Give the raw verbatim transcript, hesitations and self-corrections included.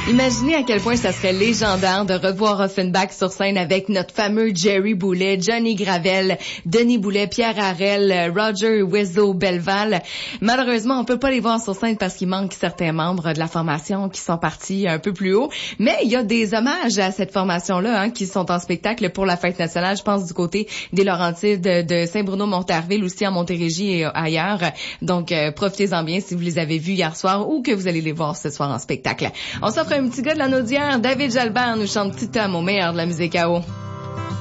Imaginez à quel point ça serait légendaire de revoir Offenbach sur scène avec notre fameux Jerry Boulet, Johnny Gravel, Denis Boulet, Pierre Harel, Roger Wizzo Belval. Malheureusement, on peut pas les voir sur scène parce qu'il manque certains membres de la formation qui sont partis un peu plus haut. Mais il y a des hommages à cette formation-là hein, qui sont en spectacle pour la fête nationale. Je pense du côté des Laurentides, de Saint-Bruno-Montarville, aussi en Montérégie et ailleurs. Donc, euh, profitez-en bien si vous les avez vus hier soir ou que vous allez les voir ce soir en spectacle. On s'offre un petit gars de la Naudière, David Jalbert nous chante Petit Tom au meilleur de la musique à eau.